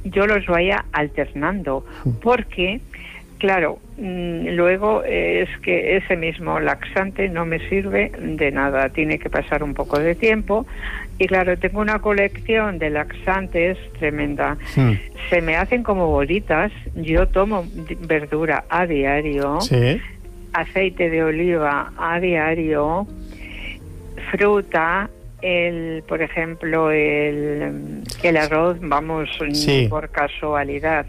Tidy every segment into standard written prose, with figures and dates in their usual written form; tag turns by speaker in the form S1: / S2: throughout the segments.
S1: yo los vaya alternando, porque claro, luego es que ese mismo laxante no me sirve de nada, tiene que pasar un poco de tiempo y claro, tengo una colección de laxantes tremenda. Se me hacen como bolitas, yo tomo verdura a diario, aceite de oliva a diario, fruta, por ejemplo, el arroz, vamos, por casualidad.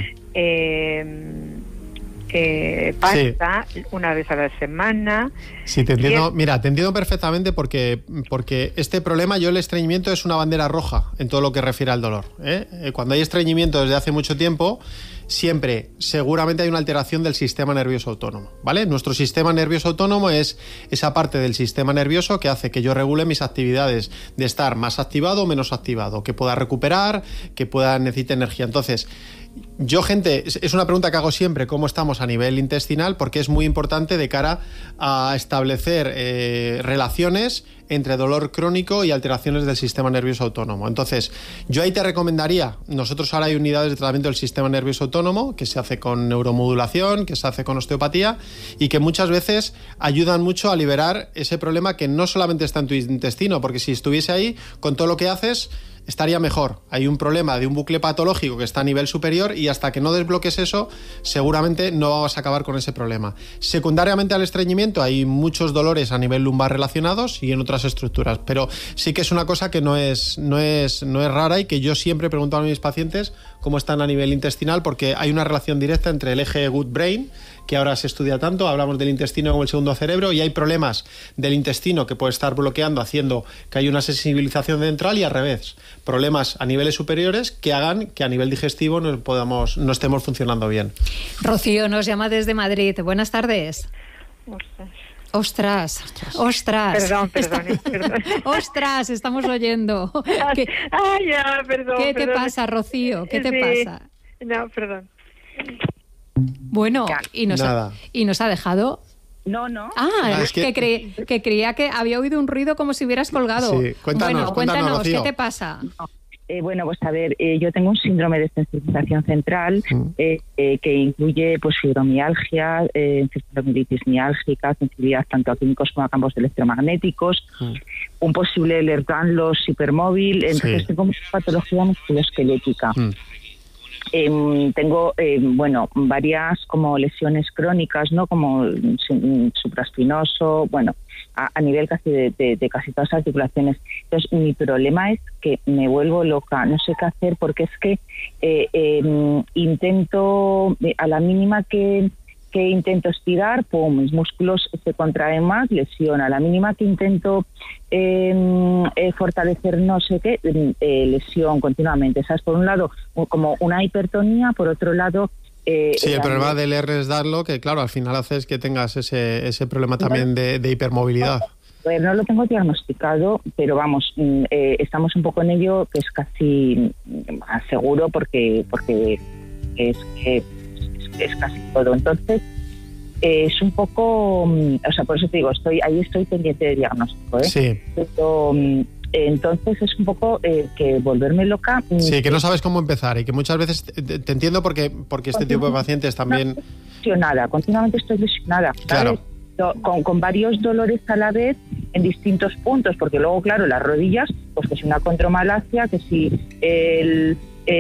S1: Pasta una vez a la semana.
S2: Sí, te entiendo. Mira, te entiendo perfectamente porque este problema, el estreñimiento es una bandera roja en todo lo que refiere al dolor, ¿eh? Cuando hay estreñimiento desde hace mucho tiempo, seguramente hay una alteración del sistema nervioso autónomo, ¿vale? Nuestro sistema nervioso autónomo es esa parte del sistema nervioso que hace que yo regule mis actividades de estar más activado o menos activado, que pueda recuperar, que necesite energía. Entonces, gente, es una pregunta que hago siempre, ¿cómo estamos a nivel intestinal? Porque es muy importante de cara a establecer relaciones entre dolor crónico y alteraciones del sistema nervioso autónomo. Entonces, yo ahí te recomendaría, nosotros ahora hay unidades de tratamiento del sistema nervioso autónomo que se hace con neuromodulación, que se hace con osteopatía y que muchas veces ayudan mucho a liberar ese problema que no solamente está en tu intestino, porque si estuviese ahí, con todo lo que haces, estaría mejor. Hay un problema de un bucle patológico que está a nivel superior y hasta que no desbloques eso, seguramente no vas a acabar con ese problema. Secundariamente al estreñimiento hay muchos dolores a nivel lumbar relacionados y en otras estructuras, pero sí que es una cosa que no es rara y que yo siempre he preguntado a mis pacientes cómo están a nivel intestinal, porque hay una relación directa entre el eje gut-brain, que ahora se estudia tanto, hablamos del intestino como el segundo cerebro, y hay problemas del intestino que puede estar bloqueando, haciendo que haya una sensibilización central, y al revés, problemas a niveles superiores que hagan que a nivel digestivo no estemos funcionando bien.
S3: Rocío nos llama desde Madrid. Buenas tardes. Ostras.
S1: Perdón.
S3: Ostras, estamos oyendo.
S1: Perdón.
S3: ¿Qué te pasa, Rocío? ¿Qué te pasa?
S1: No, perdón.
S3: Bueno, y nos ha dejado...
S4: No.
S3: Que creía que había oído un ruido como si hubieras colgado.
S2: Sí, cuéntanos,
S3: ¿qué te pasa?
S4: Bueno, pues a ver, yo tengo un síndrome de sensitización central que incluye pues fibromialgia, encefalomelitis miálgica, sensibilidad tanto a químicos como a campos electromagnéticos, un posible Ehlers-Danlos hipermóvil, entonces tengo una patología musculoesquelética. Tengo, varias como lesiones crónicas, ¿no? Como supraespinoso, a nivel casi de casi todas las articulaciones. Entonces, mi problema es que me vuelvo loca, no sé qué hacer, porque es que intento, a la mínima que intento estirar, mis músculos se contraen más, lesión. A la mínima que intento fortalecer no sé qué, lesión continuamente. ¿Sabes? Por un lado, como una hipertonía, por otro lado...
S2: el problema del Ehlers-Danlos, que claro, al final haces que tengas ese problema también de hipermovilidad.
S4: No lo tengo diagnosticado, pero vamos, estamos un poco en ello, que es casi seguro porque es casi todo. Entonces, es un poco... por eso te digo, estoy pendiente de diagnóstico, ¿eh?
S2: Sí.
S4: Pero, entonces es un poco que volverme loca.
S2: Sí, que no sabes cómo empezar y que muchas veces te entiendo porque este tipo de pacientes también...
S4: Continuamente estoy lesionada, ¿sabes?
S2: Claro.
S4: Con varios dolores a la vez en distintos puntos, porque luego, claro, las rodillas, pues que si una contromalacia, que si el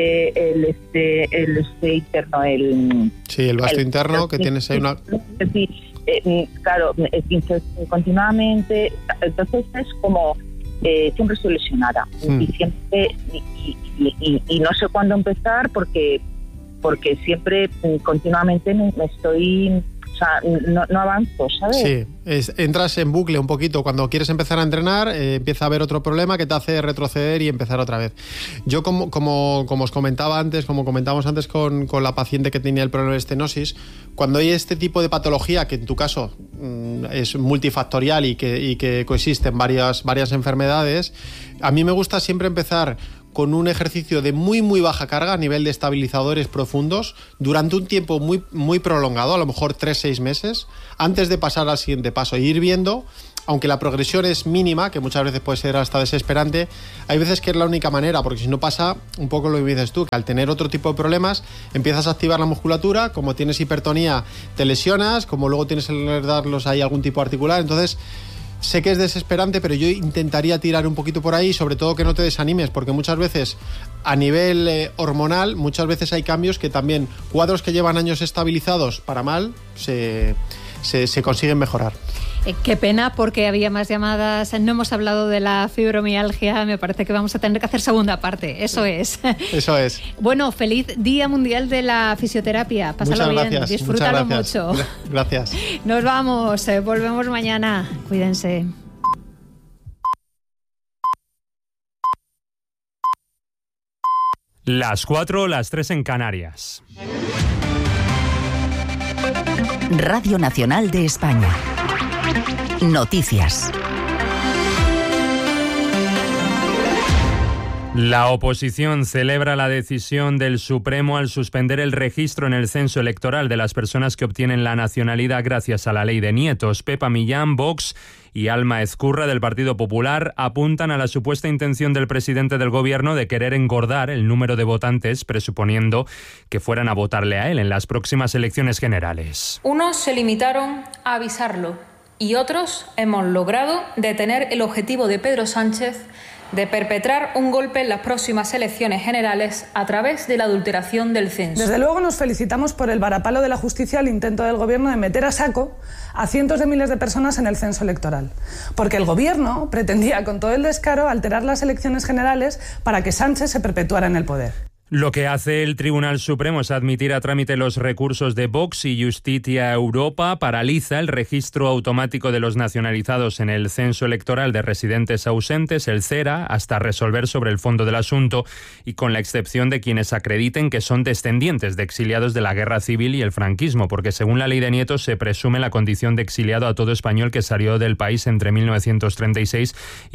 S4: interno,
S2: el vasto interno, que tienes ahí una...
S4: claro, continuamente, entonces es como siempre estoy lesionada y siempre y no sé cuándo empezar porque siempre continuamente me estoy... no avanzo, ¿sabes?
S2: Sí, entras en bucle un poquito. Cuando quieres empezar a entrenar, empieza a haber otro problema que te hace retroceder y empezar otra vez. Yo, como os comentaba antes, como comentamos antes con la paciente que tenía el problema de estenosis, cuando hay este tipo de patología, que en tu caso es multifactorial y que coexisten varias enfermedades, a mí me gusta siempre empezar con un ejercicio de muy muy baja carga a nivel de estabilizadores profundos durante un tiempo muy muy prolongado, a lo mejor 3-6 meses, antes de pasar al siguiente paso, e ir viendo aunque la progresión es mínima, que muchas veces puede ser hasta desesperante, hay veces que es la única manera, porque si no pasa un poco lo que dices tú, que al tener otro tipo de problemas empiezas a activar la musculatura, como tienes hipertonía te lesionas, como luego tienes que darlos ahí algún tipo articular, entonces sé que es desesperante, pero yo intentaría tirar un poquito por ahí, sobre todo que no te desanimes, porque muchas veces a nivel hormonal, muchas veces hay cambios que también cuadros que llevan años estabilizados para mal se consiguen mejorar.
S3: Qué pena, porque había más llamadas. No hemos hablado de la fibromialgia. Me parece que vamos a tener que hacer segunda parte. Eso es.
S2: Eso es.
S3: Bueno, feliz Día Mundial de la Fisioterapia. Pásalo bien.
S2: Gracias.
S3: Disfrútalo mucho.
S2: Gracias.
S3: Nos vamos. Volvemos mañana. Cuídense.
S5: Las 4, las 3 en Canarias.
S6: Radio Nacional de España. Noticias.
S5: La oposición celebra la decisión del Supremo al suspender el registro en el censo electoral de las personas que obtienen la nacionalidad gracias a la ley de nietos. Pepa Millán, Vox y Alma Ezcurra del Partido Popular apuntan a la supuesta intención del presidente del Gobierno de querer engordar el número de votantes, presuponiendo que fueran a votarle a él en las próximas elecciones generales.
S7: Unos se limitaron a avisarlo y otros hemos logrado detener el objetivo de Pedro Sánchez de perpetrar un golpe en las próximas elecciones generales a través de la adulteración del censo.
S8: Desde luego nos felicitamos por el varapalo de la justicia al intento del Gobierno de meter a saco a cientos de miles de personas en el censo electoral. Porque el Gobierno pretendía con todo el descaro alterar las elecciones generales para que Sánchez se perpetuara en el poder.
S5: Lo que hace el Tribunal Supremo es admitir a trámite los recursos de Vox y Justicia Europa, paraliza el registro automático de los nacionalizados en el censo electoral de residentes ausentes, el CERA, hasta resolver sobre el fondo del asunto y con la excepción de quienes acrediten que son descendientes de exiliados de la Guerra Civil y el franquismo, porque según la ley de nietos se presume la condición de exiliado a todo español que salió del país entre 1936 y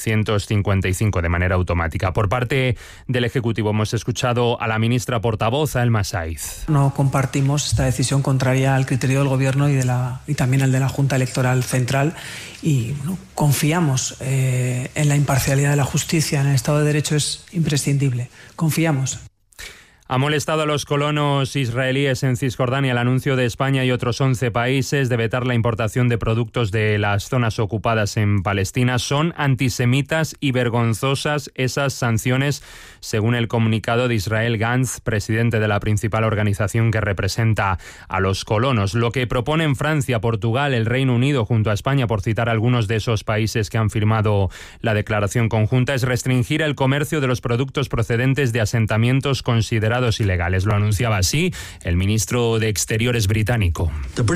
S5: 1955 de manera automática. Por parte del Ejecutivo hemos escuchado a la ministra portavoz, Alma Saiz.
S9: No compartimos esta decisión contraria al criterio del Gobierno y también al de la Junta Electoral Central y confiamos en la imparcialidad de la justicia, en el Estado de Derecho es imprescindible. Confiamos.
S5: Ha molestado a los colonos israelíes en Cisjordania el anuncio de España y otros 11 países de vetar la importación de productos de las zonas ocupadas en Palestina. Son antisemitas y vergonzosas esas sanciones, según el comunicado de Israel Gantz, presidente de la principal organización que representa a los colonos. Lo que proponen Francia, Portugal, el Reino Unido junto a España, por citar algunos de esos países que han firmado la declaración conjunta, es restringir el comercio de los productos procedentes de asentamientos considerados ilegales. Lo anunciaba así el ministro de Exteriores británico.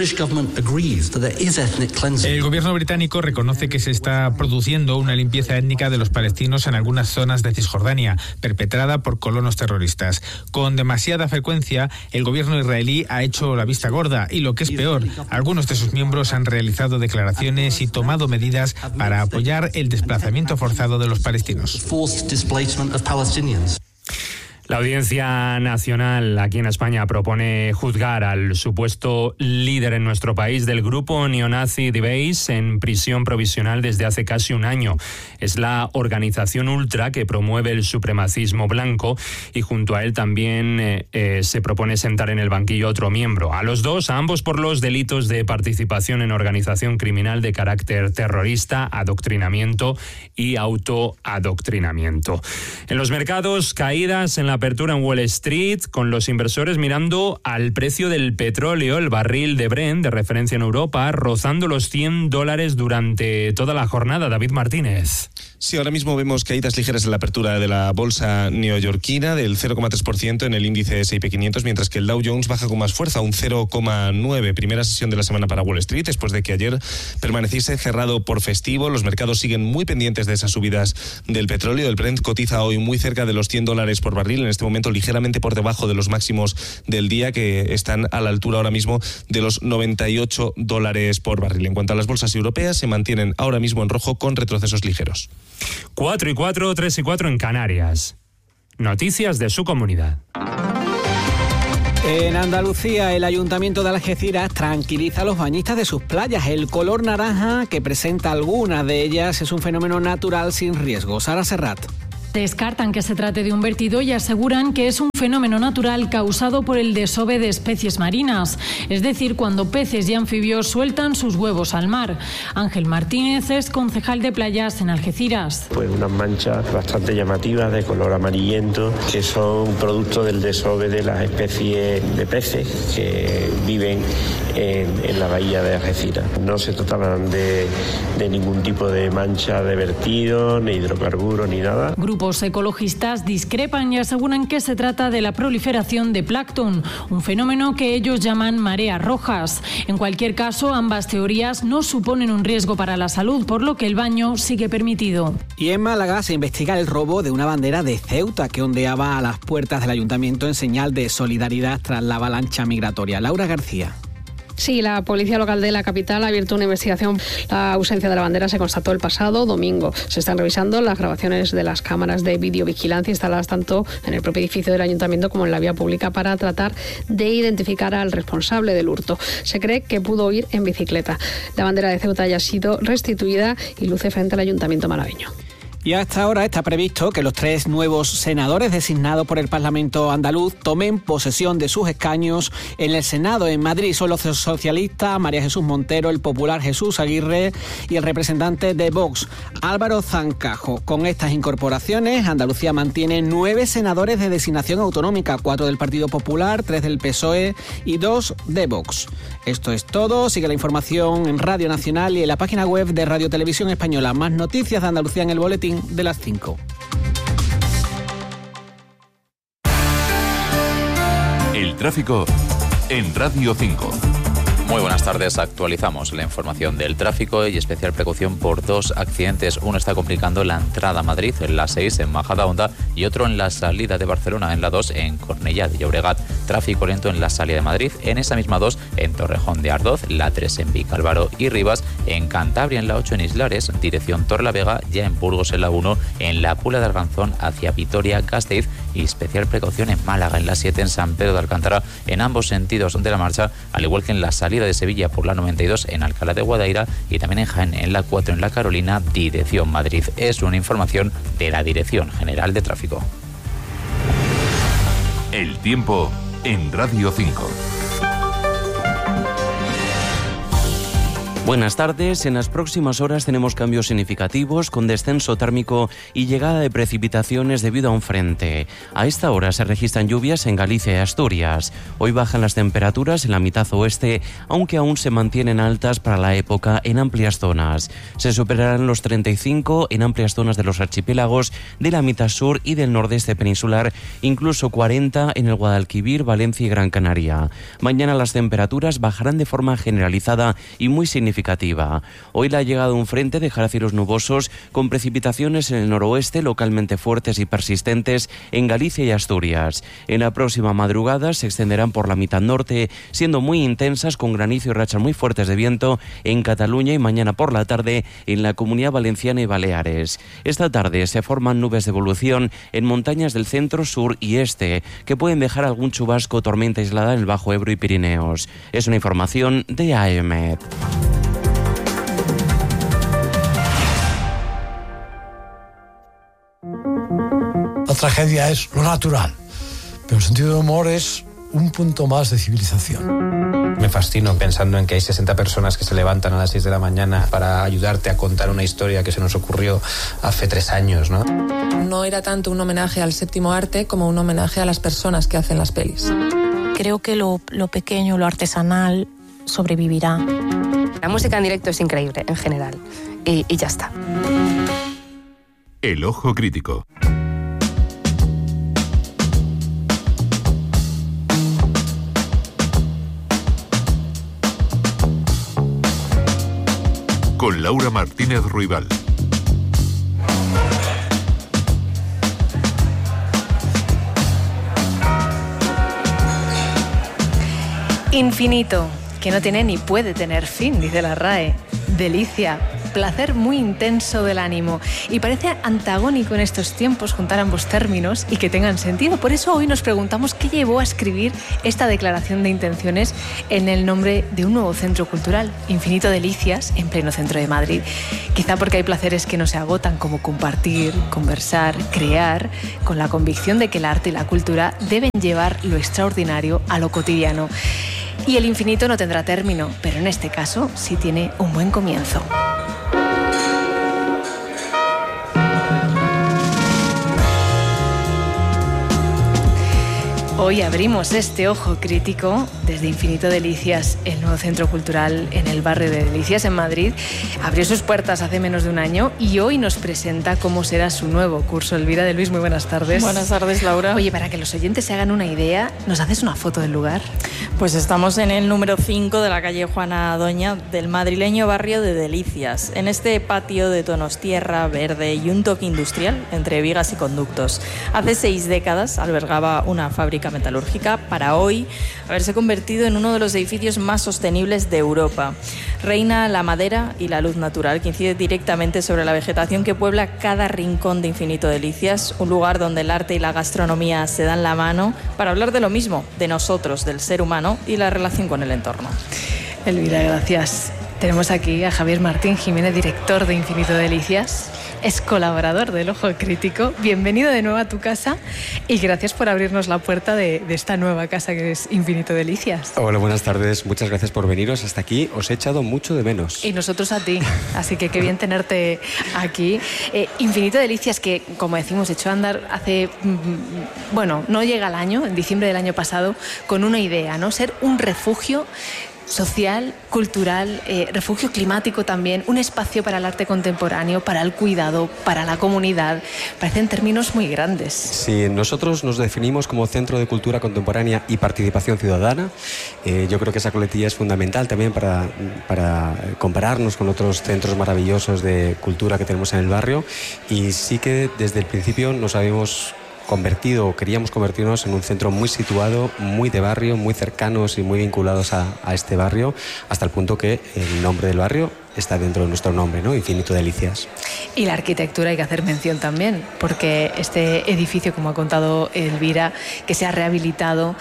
S10: El gobierno británico reconoce que se está produciendo una limpieza étnica de los palestinos en algunas zonas de Cisjordania, perpetrada por colonos terroristas. Con demasiada frecuencia, el gobierno israelí ha hecho la vista gorda y, lo que es peor, algunos de sus miembros han realizado declaraciones y tomado medidas para apoyar el desplazamiento forzado de los palestinos.
S5: La Audiencia Nacional aquí en España propone juzgar al supuesto líder en nuestro país del grupo neonazi Debeis en prisión provisional desde hace casi un año. Es la organización ultra que promueve el supremacismo blanco y junto a él también se propone sentar en el banquillo otro miembro. A ambos por los delitos de participación en organización criminal de carácter terrorista, adoctrinamiento y autoadoctrinamiento. En los mercados, caídas en la apertura en Wall Street, con los inversores mirando al precio del petróleo, el barril de Brent, de referencia en Europa, rozando los $100 durante toda la jornada. David Martínez.
S11: Sí, ahora mismo vemos caídas ligeras en la apertura de la bolsa neoyorquina del 0,3% en el índice S&P 500, mientras que el Dow Jones baja con más fuerza, un 0,9%. Primera sesión de la semana para Wall Street, después de que ayer permaneciese cerrado por festivo. Los mercados siguen muy pendientes de esas subidas del petróleo. El Brent cotiza hoy muy cerca de los $100 por barril, en este momento ligeramente por debajo de los máximos del día, que están a la altura ahora mismo de los $98 por barril. En cuanto a las bolsas europeas, se mantienen ahora mismo en rojo con retrocesos ligeros.
S5: 4 y 4, 3 y 4 en Canarias. Noticias de su comunidad.
S12: En Andalucía, el Ayuntamiento de Algeciras tranquiliza a los bañistas de sus playas. El color naranja que presenta algunas de ellas es un fenómeno natural sin riesgo. Sara Serrat.
S13: Descartan que se trate de un vertido y aseguran que es un fenómeno natural causado por el desove de especies marinas, es decir, cuando peces y anfibios sueltan sus huevos al mar. Ángel Martínez es concejal de playas en Algeciras.
S14: Pues unas manchas bastante llamativas de color amarillento que son producto del desove de las especies de peces que viven en la bahía de Algeciras. No se trataban de ningún tipo de mancha de vertido, ni hidrocarburos, ni nada.
S13: Grupos ecologistas discrepan y aseguran que se trata de la proliferación de plancton, un fenómeno que ellos llaman mareas rojas. En cualquier caso, ambas teorías no suponen un riesgo para la salud, por lo que el baño sigue permitido.
S12: Y en Málaga se investiga el robo de una bandera de Ceuta que ondeaba a las puertas del ayuntamiento en señal de solidaridad tras la avalancha migratoria. Laura García.
S15: Sí, la policía local de la capital ha abierto una investigación. La ausencia de la bandera se constató el pasado domingo. Se están revisando las grabaciones de las cámaras de videovigilancia instaladas tanto en el propio edificio del ayuntamiento como en la vía pública para tratar de identificar al responsable del hurto. Se cree que pudo ir en bicicleta. La bandera de Ceuta ya ha sido restituida y luce frente al ayuntamiento malagueño.
S12: Y hasta ahora está previsto que los 3 nuevos senadores designados por el Parlamento andaluz tomen posesión de sus escaños en el Senado. En Madrid son los socialistas María Jesús Montero, el popular Jesús Aguirre y el representante de Vox, Álvaro Zancajo. Con estas incorporaciones, Andalucía mantiene 9 senadores de designación autonómica, 4 del Partido Popular, 3 del PSOE y 2 de Vox. Esto es todo. Sigue la información en Radio Nacional y en la página web de Radio Televisión Española. Más noticias de Andalucía en el boletín de las 5.
S16: El tráfico en Radio 5.
S17: Muy buenas tardes, actualizamos la información del tráfico y especial precaución por 2 accidentes. Uno está complicando la entrada a Madrid en la 6 en Majadahonda y otro en la salida de Barcelona en la 2 en Cornellá de Llobregat. Tráfico lento en la salida de Madrid, en esa misma 2 en Torrejón de Ardoz, la 3 en Vicálvaro y Rivas, en Cantabria en la 8 en Islares, dirección Torrelavega, ya en Burgos en la 1, en la Puebla de Arganzón hacia Vitoria-Gasteiz y especial precaución en Málaga en la 7 en San Pedro de Alcántara, en ambos sentidos de la marcha, al igual que en la salida de Sevilla por la 92 en Alcalá de Guadaira y también en Jaén en la 4 en la Carolina, dirección Madrid. Es una información de la Dirección General de Tráfico.
S16: El tiempo en Radio 5.
S18: Buenas tardes. En las próximas horas tenemos cambios significativos con descenso térmico y llegada de precipitaciones debido a un frente. A esta hora se registran lluvias en Galicia y Asturias. Hoy bajan las temperaturas en la mitad oeste, aunque aún se mantienen altas para la época en amplias zonas. Se superarán los 35 en amplias zonas de los archipiélagos de la mitad sur y del nordeste peninsular, incluso 40 en el Guadalquivir, Valencia y Gran Canaria. Mañana las temperaturas bajarán de forma generalizada y muy significativa. Hoy la llegada de un frente dejará cielos nubosos con precipitaciones en el noroeste localmente fuertes y persistentes en Galicia y Asturias. En la próxima madrugada se extenderán por la mitad norte, siendo muy intensas con granizo y rachas muy fuertes de viento en Cataluña y mañana por la tarde en la Comunidad Valenciana y Baleares. Esta tarde se forman nubes de evolución en montañas del centro, sur y este, que pueden dejar algún chubasco o tormenta aislada en el Bajo Ebro y Pirineos. Es una información de AEMET.
S19: La tragedia es lo natural, pero el sentido del humor es un punto más de civilización.
S20: Me fascino pensando en que hay 60 personas que se levantan a las 6 de la mañana para ayudarte a contar una historia que se nos ocurrió hace 3 años, ¿no?
S21: No era tanto un homenaje al séptimo arte como un homenaje a las personas que hacen las pelis.
S22: Creo que lo pequeño, lo artesanal, sobrevivirá.
S23: La música en directo es increíble, en general, y ya está.
S16: El ojo crítico. Con Laura Martínez Ruibal.
S24: Infinito, que no tiene ni puede tener fin, dice la RAE. Delicia,
S1: placer muy intenso del ánimo. Y parece antagónico en estos tiempos juntar ambos términos y que tengan sentido. Por eso hoy nos preguntamos qué llevó a escribir esta declaración de intenciones en el nombre de un nuevo centro cultural, Infinito Delicias, en pleno centro de Madrid. Quizá porque hay placeres que no se agotan, como compartir, conversar, crear, con la convicción de que el arte y la cultura deben llevar lo extraordinario a lo cotidiano. Y el infinito no tendrá término, pero en este caso sí tiene un buen comienzo. Hoy abrimos este ojo crítico desde Infinito Delicias, el nuevo centro cultural en el barrio de Delicias, en Madrid. Abrió sus puertas hace menos de un año y hoy nos presenta cómo será su nuevo curso. Elvira de Luis, muy buenas tardes.
S2: Buenas tardes, Laura.
S1: Oye, para que los oyentes se hagan una idea, ¿nos haces una foto del lugar?
S2: Pues estamos en el número 5 de la calle Juana Doña del madrileño barrio de Delicias, en este patio de tonos tierra, verde y un toque industrial entre vigas y conductos. Hace 6 décadas albergaba una fábrica metalúrgica, para hoy haberse convertido en uno de los edificios más sostenibles de Europa. Reina la madera y la luz natural que incide directamente sobre la vegetación que puebla cada rincón de Infinito Delicias, un lugar donde el arte y la gastronomía se dan la mano para hablar de lo mismo, de nosotros, del ser humano y la relación con el entorno.
S1: Elvira, gracias. Tenemos aquí a Javier Martín Jiménez, director de Infinito Delicias. Es colaborador del Ojo Crítico. Bienvenido de nuevo a tu casa y gracias por abrirnos la puerta de esta nueva casa que es Infinito Delicias.
S4: Hola, buenas tardes. Muchas gracias por veniros hasta aquí. Os he echado mucho de menos.
S1: Y nosotros a ti. Así que qué bien tenerte aquí. Infinito Delicias, que como decimos, echó a andar hace... Bueno, no llega al año, en diciembre del año pasado, con una idea, ¿no? Ser un refugio social, cultural, refugio climático también, un espacio para el arte contemporáneo, para el cuidado, para la comunidad. Parecen términos muy grandes.
S4: Sí, nosotros nos definimos como Centro de Cultura Contemporánea y Participación Ciudadana. Yo creo que esa coletilla es fundamental también para compararnos con otros centros maravillosos de cultura que tenemos en el barrio. Y sí que desde el principio nos habíamos queríamos convertirnos en un centro muy situado, muy de barrio, muy cercanos y muy vinculados a este barrio, hasta el punto que el nombre del barrio está dentro de nuestro nombre, ¿no? Infinito Delicias.
S1: Y la arquitectura hay que hacer mención también, porque este edificio, como ha contado Elvira, que se ha rehabilitado,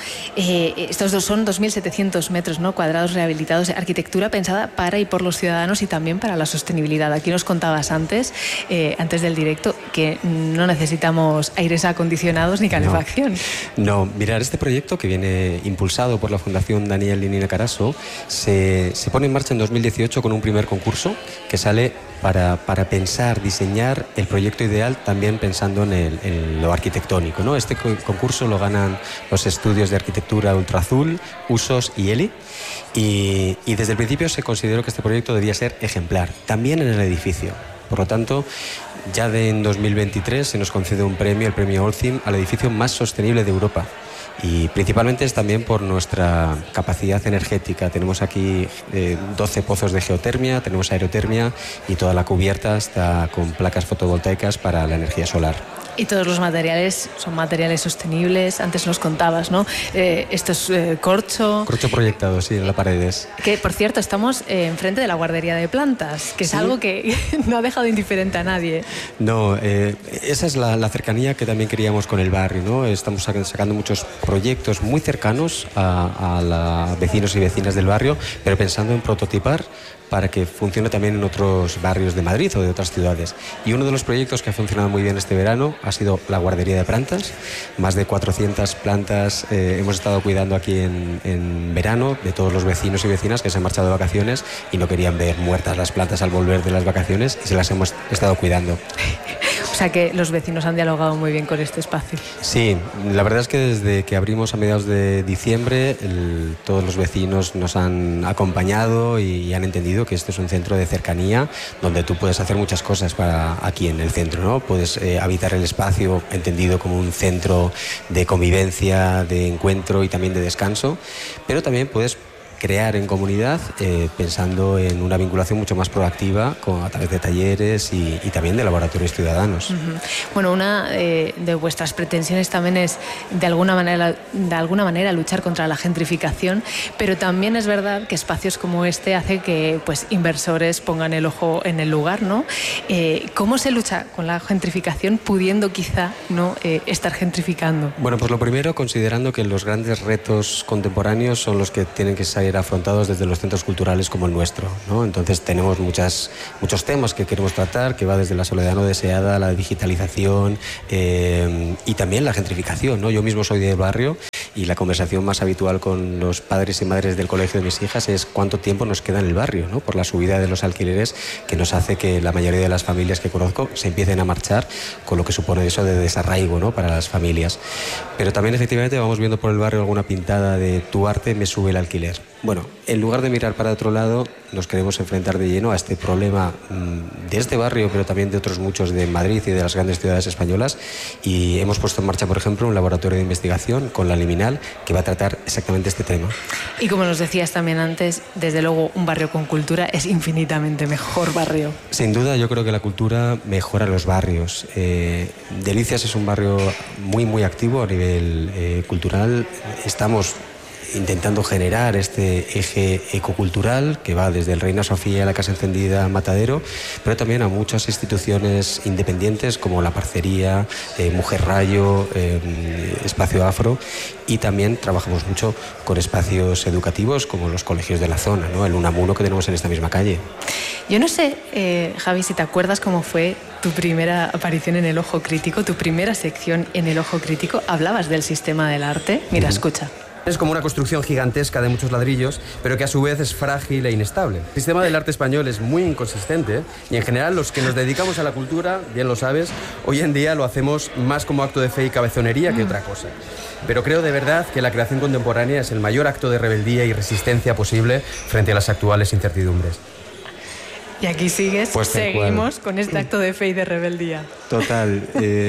S1: estos son 2.700 metros, ¿no?, cuadrados rehabilitados, arquitectura pensada para y por los ciudadanos y también para la sostenibilidad. Aquí nos contabas antes del directo, que no necesitamos aires acondicionados ni calefacción.
S4: No, mirar, este proyecto que viene impulsado por la Fundación Daniel Línea Carasso se pone en marcha en 2018 con un primer concurso que sale para pensar, diseñar el proyecto ideal, también pensando en lo arquitectónico, ¿no? Este concurso lo ganan los estudios de arquitectura Ultraazul, Usos y ELI, y desde el principio se consideró que este proyecto debía ser ejemplar, también en el edificio. Por lo tanto, ya en 2023 se nos concede un premio, el premio Olcim, al edificio más sostenible de Europa. Y principalmente es también por nuestra capacidad energética. Tenemos aquí 12 pozos de geotermia, tenemos aerotermia y toda la cubierta está con placas fotovoltaicas para la energía solar.
S1: Y todos los materiales son materiales sostenibles. Antes nos contabas, ¿no? Esto es corcho.
S4: Corcho proyectado, sí, en las paredes.
S1: Que, por cierto, estamos enfrente de la guardería de plantas, que es algo que no ha dejado indiferente a nadie.
S4: No, esa es la cercanía que también queríamos con el barrio, ¿no? Estamos sacando muchos proyectos muy cercanos a los vecinos y vecinas del barrio, pero pensando en prototipar para que funcione también en otros barrios de Madrid o de otras ciudades. Y uno de los proyectos que ha funcionado muy bien este verano ha sido la guardería de plantas. Más de 400 plantas hemos estado cuidando aquí en verano, de todos los vecinos y vecinas que se han marchado de vacaciones y no querían ver muertas las plantas al volver de las vacaciones, y se las hemos estado cuidando.
S1: O sea que los vecinos han dialogado muy bien con este espacio.
S4: Sí, la verdad es que desde que abrimos a mediados de diciembre, todos los vecinos nos han acompañado y han entendido que este es un centro de cercanía donde tú puedes hacer muchas cosas aquí en el centro, ¿no? Puedes habitar el espacio entendido como un centro de convivencia, de encuentro y también de descanso, pero también puedes crear en comunidad, pensando en una vinculación mucho más proactiva a través de talleres y también de laboratorios ciudadanos.
S1: Bueno, una de vuestras pretensiones también es de alguna manera luchar contra la gentrificación, pero también es verdad que espacios como este hace que pues inversores pongan el ojo en el lugar, ¿no? ¿Cómo se lucha con la gentrificación pudiendo quizá no estar gentrificando?
S4: Bueno, pues lo primero, considerando que los grandes retos contemporáneos son los que tienen que ser afrontados desde los centros culturales como el nuestro, ¿no? Entonces tenemos muchos temas que queremos tratar, que va desde la soledad no deseada, la digitalización y también la gentrificación, ¿no? Yo mismo soy del barrio y la conversación más habitual con los padres y madres del colegio de mis hijas es cuánto tiempo nos queda en el barrio, ¿no? Por la subida de los alquileres que nos hace que la mayoría de las familias que conozco se empiecen a marchar, con lo que supone eso de desarraigo, ¿no? Para las familias. Pero también efectivamente vamos viendo por el barrio alguna pintada de tu arte me sube el alquiler. Bueno, en lugar de mirar para otro lado, nos queremos enfrentar de lleno a este problema de este barrio, pero también de otros muchos de Madrid y de las grandes ciudades españolas, y hemos puesto en marcha, por ejemplo, un laboratorio de investigación con la Liminal que va a tratar exactamente este tema.
S1: Y como nos decías también antes, desde luego un barrio con cultura es infinitamente mejor barrio.
S4: Sin duda, yo creo que la cultura mejora los barrios. Delicias es un barrio muy, muy activo a nivel cultural. Estamos intentando generar este eje ecocultural que va desde el Reina Sofía a la Casa Encendida Matadero, pero también a muchas instituciones independientes como la Parcería, Mujer Rayo, Espacio Afro, y también trabajamos mucho con espacios educativos como los colegios de la zona, ¿no? El Unamuno que tenemos en esta misma calle.
S1: Yo no sé, Javi, si te acuerdas cómo fue tu primera aparición en El Ojo Crítico, tu primera sección en El Ojo Crítico. Hablabas del sistema del arte. Mira, escucha.
S3: Es como una construcción gigantesca de muchos ladrillos, pero que a su vez es frágil e inestable. El sistema del arte español es muy inconsistente y en general los que nos dedicamos a la cultura, bien lo sabes, hoy en día lo hacemos más como acto de fe y cabezonería que otra cosa. Pero creo de verdad que la creación contemporánea es el mayor acto de rebeldía y resistencia posible frente a las actuales incertidumbres.
S1: Y aquí sigues,
S4: pues
S1: seguimos con este acto de fe y de rebeldía.
S4: Total.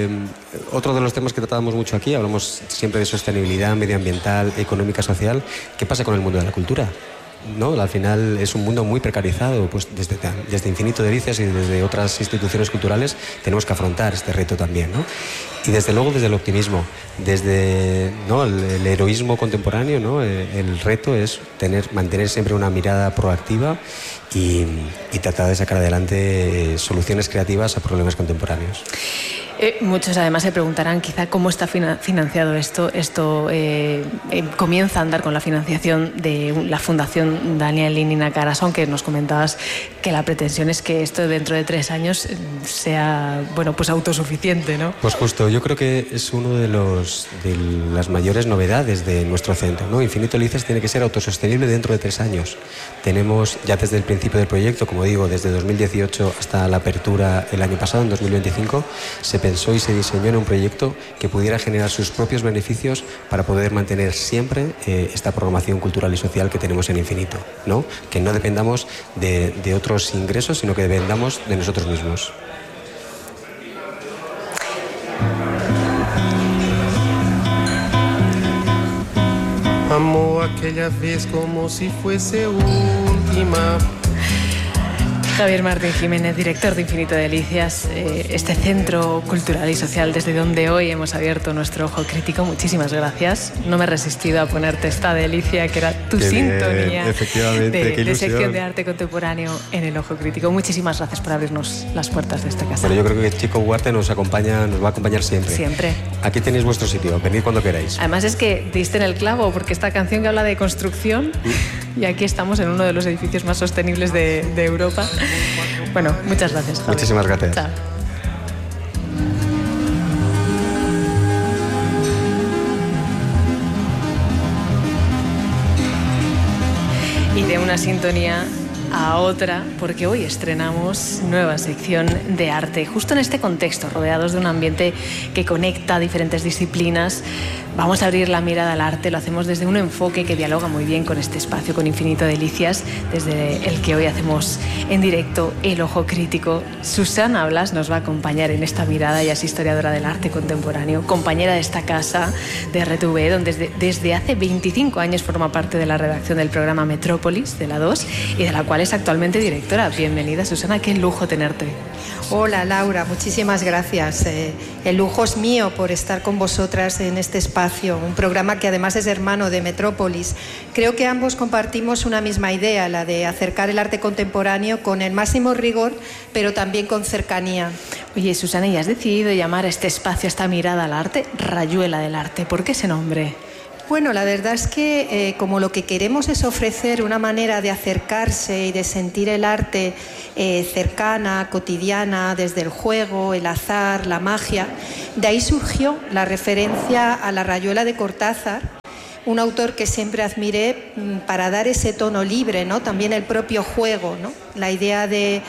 S4: Otro de los temas que tratamos mucho aquí, hablamos siempre de sostenibilidad medioambiental, económica, social. ¿Qué pasa con el mundo de la cultura? ¿No? Al final es un mundo muy precarizado, pues desde Infinito Delicias y desde otras instituciones culturales tenemos que afrontar este reto también, ¿no? Y desde luego desde el optimismo, desde ¿no? el heroísmo contemporáneo, ¿no? El reto es mantener siempre una mirada proactiva y tratar de sacar adelante soluciones creativas a problemas contemporáneos.
S1: Muchos además se preguntarán quizá cómo está financiado esto. Esto comienza a andar con la financiación de la Fundación Daniel y Nina Carasso, aunque nos comentabas que la pretensión es que esto dentro de 3 años sea pues autosuficiente, ¿no?
S4: Pues justo, yo creo que es uno de las mayores novedades de nuestro centro, ¿no? Infinito Delicias tiene que ser autosostenible dentro de 3 años. Tenemos ya desde el principio del proyecto, como digo, desde 2018 hasta la apertura el año pasado, en 2025, se pensó y se diseñó en un proyecto que pudiera generar sus propios beneficios para poder mantener siempre esta programación cultural y social que tenemos en Infinito, ¿no? Que no dependamos de otros ingresos, sino que dependamos de nosotros mismos.
S6: Amó aquella vez como si fuese última.
S1: Javier Martín Jiménez, director de Infinito Delicias, este centro cultural y social desde donde hoy hemos abierto nuestro Ojo Crítico. Muchísimas gracias. No me he resistido a ponerte esta delicia que era tu sintonía de sección de arte contemporáneo en el Ojo Crítico. Muchísimas gracias por abrirnos las puertas de esta casa.
S4: Bueno, yo creo que Chico Huarte nos va a acompañar siempre.
S1: Siempre.
S4: Aquí tenéis vuestro sitio, venid cuando queráis.
S1: Además es que diste en el clavo, porque esta canción que habla de construcción, y aquí estamos en uno de los edificios más sostenibles de Europa. Bueno, muchas gracias, Javier.
S4: Muchísimas gracias.
S1: Chao. Y de una sintonía a otra, porque hoy estrenamos nueva sección de arte, justo en este contexto, rodeados de un ambiente que conecta diferentes disciplinas, Vamos a abrir la mirada al arte, lo hacemos desde un enfoque que dialoga muy bien con este espacio, con Infinito Delicias, desde el que hoy hacemos en directo El Ojo Crítico. Susana Blas nos va a acompañar en esta mirada. Ella es historiadora del arte contemporáneo, compañera de esta casa de RTV, donde desde hace 25 años forma parte de la redacción del programa Metrópolis, de la 2, y de la cual es actualmente directora. Bienvenida, Susana, qué lujo tenerte.
S7: Hola, Laura, muchísimas gracias. El lujo es mío por estar con vosotras en este espacio, un programa que además es hermano de Metrópolis. Creo que ambos compartimos una misma idea, la de acercar el arte contemporáneo con el máximo rigor, pero también con cercanía.
S1: Oye, Susana, ¿y has decidido llamar a este espacio, a esta mirada al arte, Rayuela del Arte? ¿Por qué ese nombre?
S7: Bueno, la verdad es que como lo que queremos es ofrecer una manera de acercarse y de sentir el arte cercana, cotidiana, desde el juego, el azar, la magia, de ahí surgió la referencia a La Rayuela de Cortázar, un autor que siempre admiré para dar ese tono libre, ¿no? También el propio juego, ¿no? La idea de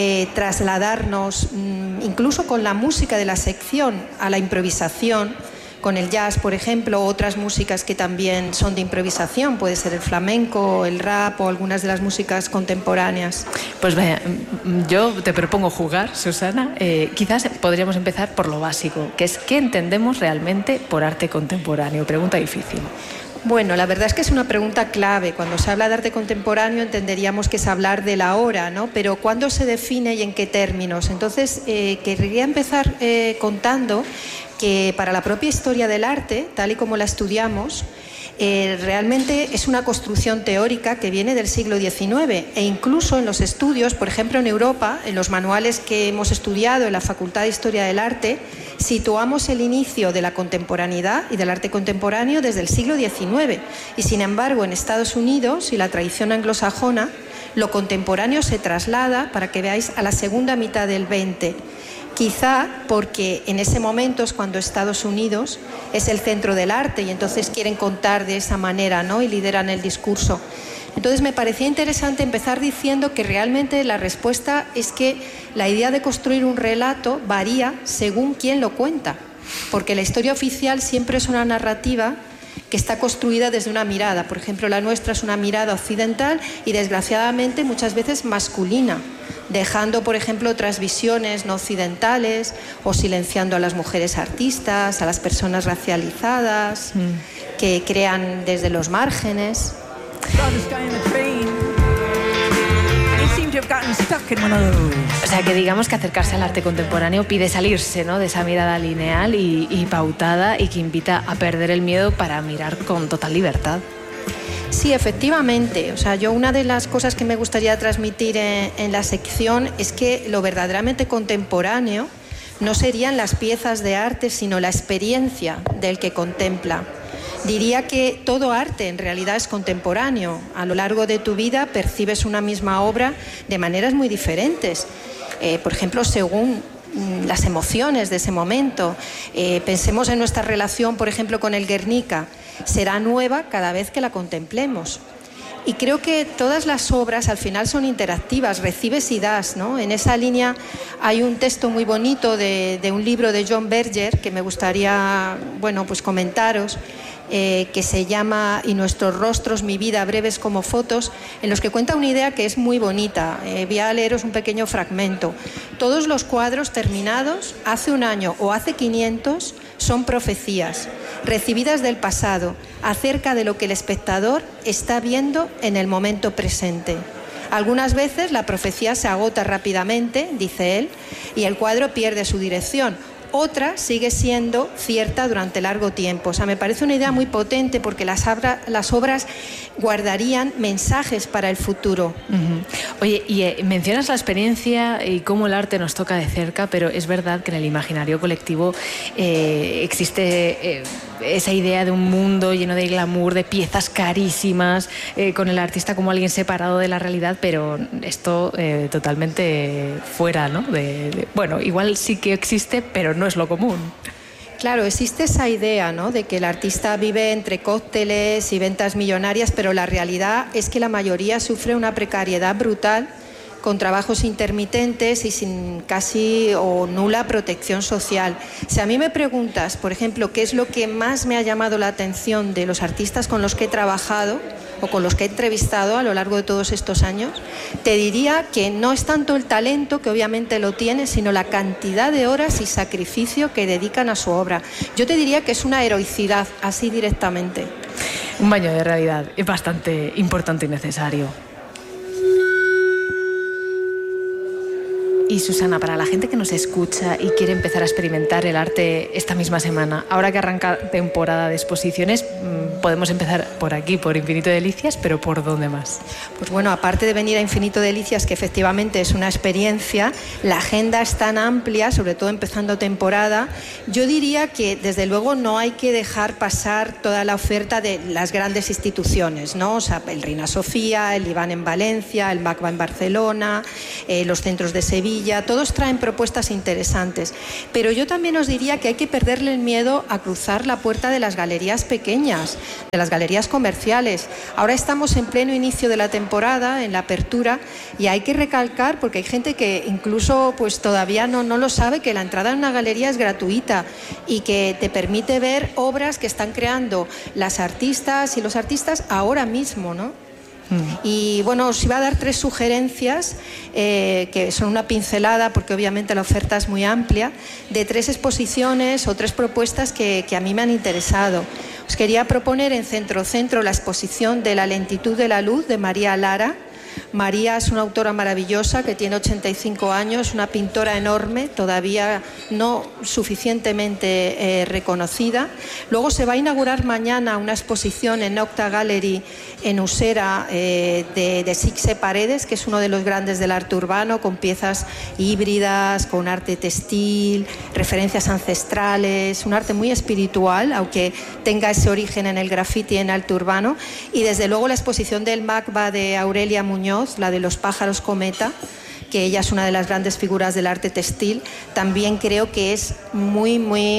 S7: trasladarnos, incluso con la música de la sección, a la improvisación, con el jazz, por ejemplo, otras músicas que también son de improvisación, puede ser el flamenco, el rap o algunas de las músicas contemporáneas.
S1: Pues vaya, yo te propongo jugar, Susana. Quizás podríamos empezar por lo básico, que es ¿qué entendemos realmente por arte contemporáneo? Pregunta difícil.
S7: Bueno, la verdad es que es una pregunta clave. Cuando se habla de arte contemporáneo entenderíamos que es hablar de la hora, ¿no? Pero ¿cuándo se define y en qué términos? Entonces, querría empezar contando que para la propia historia del arte, tal y como la estudiamos, realmente es una construcción teórica que viene del siglo XIX e incluso en los estudios, por ejemplo en Europa, en los manuales que hemos estudiado en la Facultad de Historia del Arte, situamos el inicio de la contemporaneidad y del arte contemporáneo desde el siglo XIX y sin embargo en Estados Unidos y la tradición anglosajona, lo contemporáneo se traslada, para que veáis, a la segunda mitad del XX. Quizá porque en ese momento es cuando Estados Unidos es el centro del arte y entonces quieren contar de esa manera, ¿no? Y lideran el discurso. Entonces me parecía interesante empezar diciendo que realmente la respuesta es que la idea de construir un relato varía según quién lo cuenta, porque la historia oficial siempre es una narrativa que está construida desde una mirada. Por ejemplo, la nuestra es una mirada occidental y desgraciadamente muchas veces masculina, dejando, por ejemplo, otras visiones no occidentales o silenciando a las mujeres artistas, a las personas racializadas, que crean desde los márgenes.
S1: O sea, que digamos que acercarse al arte contemporáneo pide salirse, ¿no?, de esa mirada lineal y pautada, y que invita a perder el miedo para mirar con total libertad.
S7: Sí, efectivamente. O sea, yo una de las cosas que me gustaría transmitir en la sección es que lo verdaderamente contemporáneo no serían las piezas de arte, sino la experiencia del que contempla. Diría que todo arte en realidad es contemporáneo. A lo largo de tu vida percibes una misma obra de maneras muy diferentes. Por ejemplo, según las emociones de ese momento. Pensemos en nuestra relación, por ejemplo, con el Guernica. Será nueva cada vez que la contemplemos. Y creo que todas las obras al final son interactivas, recibes y das, ¿no? En esa línea hay un texto muy bonito de un libro de John Berger que me gustaría, bueno, pues comentaros, que se llama Y nuestros rostros, mi vida, breves como fotos, en los que cuenta una idea que es muy bonita. Voy a leeros un pequeño fragmento. Todos los cuadros terminados hace un año o hace 500 son profecías recibidas del pasado acerca de lo que el espectador está viendo en el momento presente. Algunas veces la profecía se agota rápidamente, dice él, y el cuadro pierde su dirección. Otra sigue siendo cierta durante largo tiempo. O sea, me parece una idea muy potente porque las obras guardarían mensajes para el futuro.
S1: Oye, y mencionas la experiencia y cómo el arte nos toca de cerca, pero es verdad que en el imaginario colectivo existe esa idea de un mundo lleno de glamour, de piezas carísimas, con el artista como alguien separado de la realidad, pero esto totalmente fuera, ¿no? Bueno, igual sí que existe, pero no es lo común.
S7: Claro, existe esa idea, ¿no?, de que el artista vive entre cócteles y ventas millonarias, pero la realidad es que la mayoría sufre una precariedad brutal con trabajos intermitentes y sin casi o nula protección social. Si a mí me preguntas, por ejemplo, qué es lo que más me ha llamado la atención de los artistas con los que he trabajado o con los que he entrevistado a lo largo de todos estos años, te diría que no es tanto el talento, que obviamente lo tiene, sino la cantidad de horas y sacrificio que dedican a su obra. Yo te diría que es una heroicidad, así directamente.
S1: Un baño de realidad es bastante importante y necesario. Y Susana, para la gente que nos escucha y quiere empezar a experimentar el arte esta misma semana, ahora que arranca temporada de exposiciones, podemos empezar por aquí, por Infinito Delicias, pero ¿por dónde más?
S7: Pues bueno, aparte de venir a Infinito Delicias, que efectivamente es una experiencia, la agenda es tan amplia, sobre todo empezando temporada. Yo diría que desde luego no hay que dejar pasar toda la oferta de las grandes instituciones, ¿no? O sea, el Reina Sofía, el Iván en Valencia, el MACBA en Barcelona, los centros de Sevilla, todos traen propuestas interesantes. Pero yo también os diría que hay que perderle el miedo a cruzar la puerta de las galerías pequeñas, de las galerías comerciales. Ahora estamos en pleno inicio de la temporada, en la apertura, y hay que recalcar, porque hay gente que incluso pues todavía no lo sabe, que la entrada en una galería es gratuita y que te permite ver obras que están creando las artistas y los artistas ahora mismo, ¿no? Y bueno, os iba a dar 3 sugerencias que son una pincelada, porque obviamente la oferta es muy amplia, de 3 exposiciones o 3 propuestas que a mí me han interesado. Os quería proponer en Centro la exposición de La lentitud de la luz de María Lara. María es una autora maravillosa que tiene 85 años, una pintora enorme, todavía no suficientemente reconocida. Luego se va a inaugurar mañana una exposición en Octa Gallery en Usera de Sixe Paredes, que es uno de los grandes del arte urbano, con piezas híbridas, con arte textil, referencias ancestrales, un arte muy espiritual, aunque tenga ese origen en el graffiti y en arte urbano. Y desde luego la exposición del MACBA de Aurelia Muñoz, la de los pájaros cometa, que ella es una de las grandes figuras del arte textil, también creo que es muy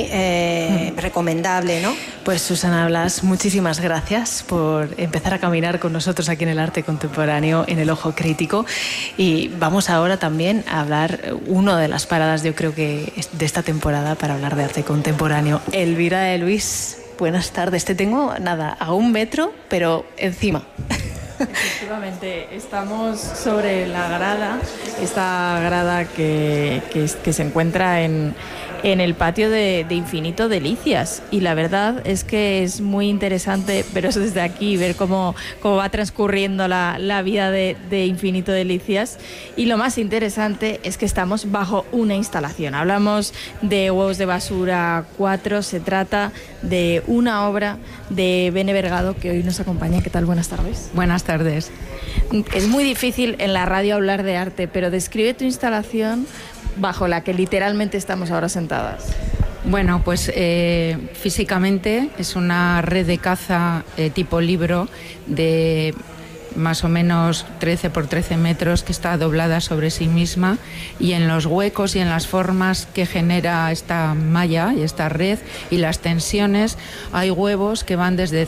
S7: recomendable, ¿no?
S1: Pues Susana Blas, muchísimas gracias por empezar a caminar con nosotros aquí en el arte contemporáneo, en el Ojo Crítico. Y vamos ahora también a hablar, una de las paradas yo creo que de esta temporada para hablar de arte contemporáneo. Elvira de Luis, buenas tardes. Te tengo, a 1 metro, pero encima.
S2: Efectivamente, estamos sobre la grada, esta grada que se encuentra en el patio de Infinito Delicias, y la verdad es que es muy interesante veros desde aquí, ver cómo va transcurriendo la vida de Infinito Delicias, y lo más interesante es que estamos bajo una instalación. Hablamos de Huevos de Basura 4, se trata de una obra de Bene Vergado, que hoy nos acompaña. ¿Qué tal? Buenas tardes.
S8: Buenas tardes.
S2: Es muy difícil en la radio hablar de arte, pero describe tu instalación bajo la que literalmente estamos ahora sentadas.
S8: Bueno, pues físicamente es una red de caza tipo libro de más o menos 13 por 13 metros, que está doblada sobre sí misma, y en los huecos y en las formas que genera esta malla y esta red y las tensiones hay huevos que van desde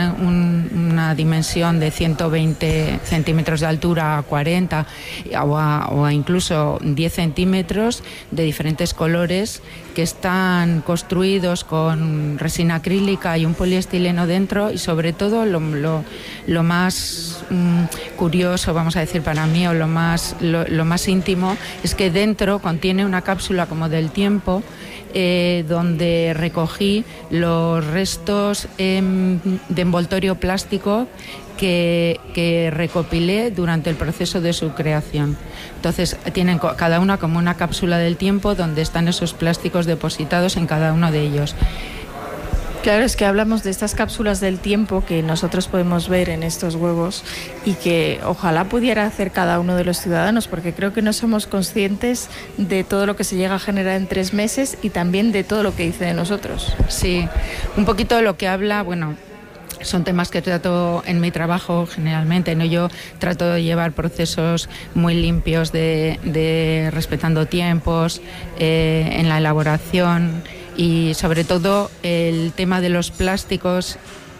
S8: una dimensión de 120 centímetros de altura a 40 o a incluso 10 centímetros de diferentes colores, que están construidos con resina acrílica y un poliestileno dentro, y sobre todo lo más curioso, vamos a decir, para mí, o lo más íntimo, es que dentro contiene una cápsula como del tiempo, donde recogí los restos de envoltorio plástico que recopilé durante el proceso de su creación. Entonces tienen cada una como una cápsula del tiempo donde están esos plásticos depositados en cada uno de ellos.
S2: Claro, es que hablamos de estas cápsulas del tiempo que nosotros podemos ver en estos huevos y que ojalá pudiera hacer cada uno de los ciudadanos, porque creo que no somos conscientes de todo lo que se llega a generar en 3 meses y también de todo lo que dice de nosotros.
S8: Sí, un poquito de lo que habla, bueno, son temas que trato en mi trabajo generalmente, ¿no? Yo trato de llevar procesos muy limpios de respetando tiempos en la elaboración, y sobre todo el tema de los plásticos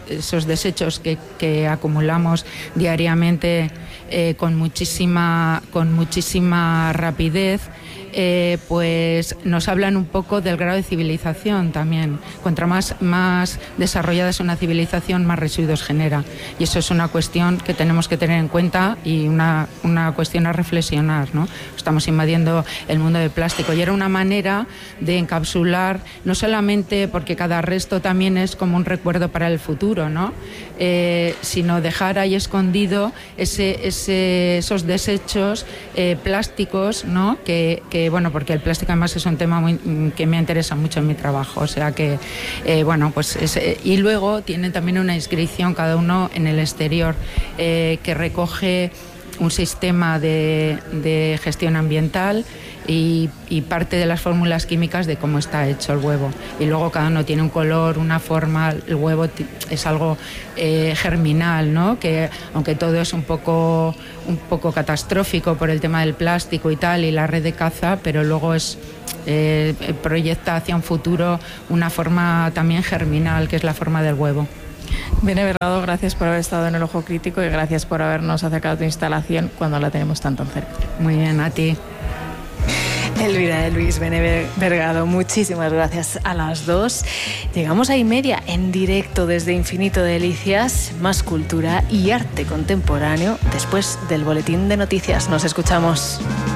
S8: esos desechos que acumulamos diariamente con muchísima rapidez, pues nos hablan un poco del grado de civilización también. Cuanto más desarrollada es una civilización, más residuos genera. Y eso es una cuestión que tenemos que tener en cuenta y una cuestión a reflexionar, ¿no? Estamos invadiendo el mundo del plástico y era una manera de encapsular, no solamente porque cada resto también es como un recuerdo para el futuro, ¿no? Sino dejar ahí escondido esos desechos plásticos, ¿no? Que bueno, porque el plástico además es un tema que me interesa mucho en mi trabajo, o sea que bueno, pues y luego tienen también una inscripción cada uno en el exterior que recoge un sistema de gestión ambiental y parte de las fórmulas químicas de cómo está hecho el huevo. Y luego cada uno tiene un color, una forma, el huevo es algo germinal, ¿no? Que aunque todo es un poco catastrófico por el tema del plástico y tal, y la red de caza, pero luego proyecta hacia un futuro una forma también germinal, que es la forma del huevo.
S2: Bene Bergado, gracias por haber estado en el Ojo Crítico y gracias por habernos acercado a tu instalación cuando la tenemos tan cerca.
S8: Muy bien, a ti.
S1: Elvira de Luis, Bene Bergado, muchísimas gracias a las dos. Llegamos a 1:30 en directo desde Infinito Delicias, más cultura y arte contemporáneo después del boletín de noticias. Nos escuchamos.